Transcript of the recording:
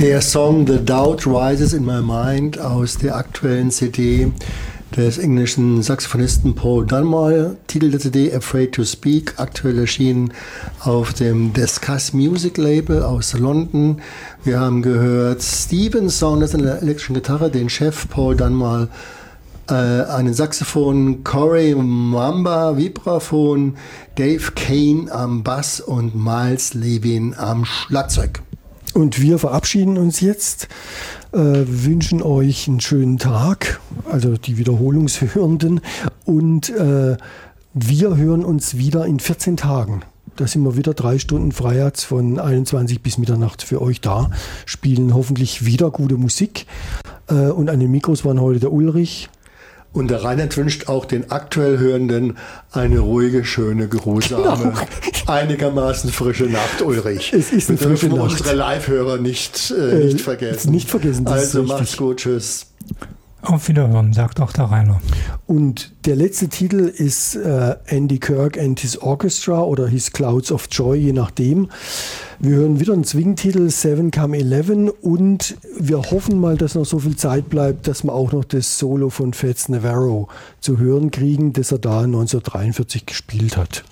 Der Song The Doubt Rises in My Mind aus der aktuellen CD des englischen Saxophonisten Paul Dunmore. Titel der CD Afraid to Speak, aktuell erschienen auf dem Discuss Music Label aus London. Wir haben gehört Stevens Sound, das ist eine elektrische Gitarre, den Chef Paul Dunmore, einen Saxophon, Corey Mwamba Vibraphon, Dave Kane am Bass und Miles Levin am Schlagzeug. Und wir verabschieden uns jetzt, wünschen euch einen schönen Tag, also die Wiederholungshörenden, und wir hören uns wieder in 14 Tagen. Da sind wir wieder 3 Stunden Freiheits von 21 bis Mitternacht für euch da, spielen hoffentlich wieder gute Musik. Und an den Mikros waren heute der Ulrich. Und der Reinhard wünscht auch den aktuell Hörenden eine ruhige, schöne, geruhsame, einigermaßen frische Nacht, Ulrich. Es ist eine frische Nacht. Unsere Live-Hörer nicht vergessen. Nicht vergessen. Also macht's gut, tschüss. Auf Wiederhören, sagt auch der Rainer. Und der letzte Titel ist Andy Kirk and His Orchestra oder His Clouds of Joy, je nachdem. Wir hören wieder einen Swing-Titel, 7 Come 11, und wir hoffen mal, dass noch so viel Zeit bleibt, dass wir auch noch das Solo von Fats Navarro zu hören kriegen, das er da 1943 gespielt hat.